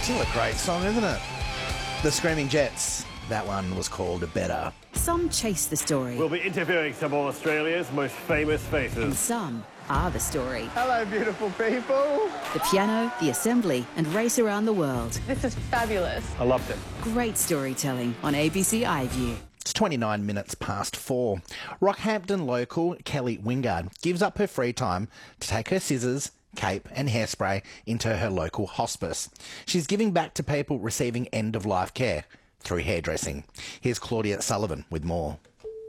Still a great song, isn't it? The Screaming Jets. That one was called Better. Some chase the story. We'll be interviewing some of Australia's most famous faces. And some are the story. Hello, beautiful people. The piano, the assembly, and race around the world. This is fabulous. I loved it. Great storytelling on ABC iView. It's 29 minutes past 4. Rockhampton local Kelly Wingard gives up her free time to take her scissors, cape and hairspray into her local hospice. She's giving back to people receiving end-of-life care through hairdressing. Here's Claudia Sullivan with more.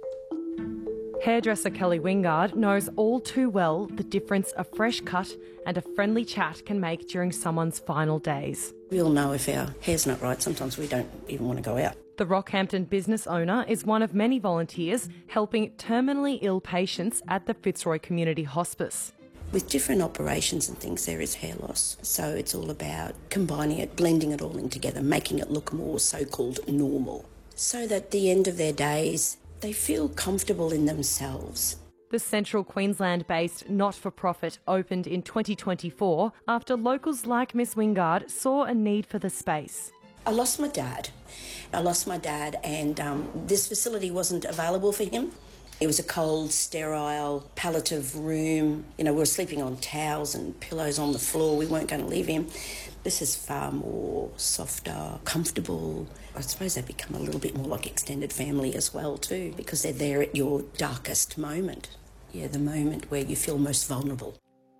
Hairdresser Kelly Wingard knows all too well the difference a fresh cut and a friendly chat can make during someone's final days. We all know if our hair's not right, sometimes we don't even want to go out. The Rockhampton business owner is one of many volunteers helping terminally ill patients at the Fitzroy Community Hospice. With different operations and things, there is hair loss. So it's all about combining it, blending it all in together, making it look more so-called normal, so that at the end of their days, they feel comfortable in themselves. The Central Queensland-based not-for-profit opened in 2024 after locals like Miss Wingard saw a need for the space. I lost my dad. And this facility wasn't available for him. It was a cold, sterile, palliative room. You know, we were sleeping on towels and pillows on the floor. We weren't going to leave him. This is far more softer, comfortable. I suppose they become a little bit more like extended family as well too, because they're there at your darkest moment. Yeah, the moment where you feel most vulnerable.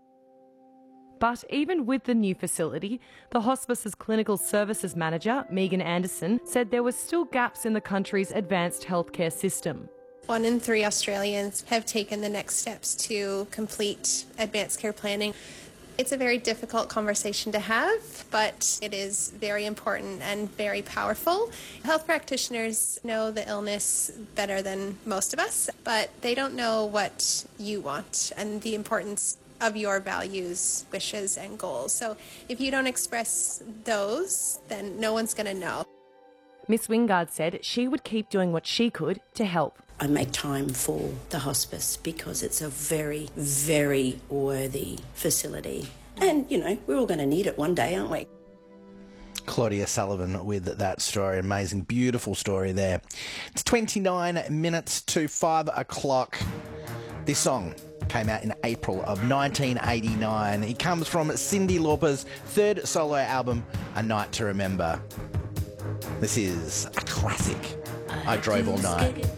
But even with the new facility, the hospice's clinical services manager, Megan Anderson, said there were still gaps in the country's advanced healthcare system. 1 in 3 Australians have taken the next steps to complete advanced care planning. It's a very difficult conversation to have, but it is very important and very powerful. Health practitioners know the illness better than most of us, but they don't know what you want and the importance of your values, wishes, and goals. So if you don't express those, then no one's going to know. Miss Wingard said she would keep doing what she could to help. I make time for the hospice because it's a very, very worthy facility. And, you know, we're all going to need it one day, aren't we? Claudia Sullivan with that story. Amazing, beautiful story there. It's 29 minutes to 5 o'clock. This song came out in April of 1989. It comes from Cyndi Lauper's third solo album, A Night to Remember. This is a classic. I Drove All Night.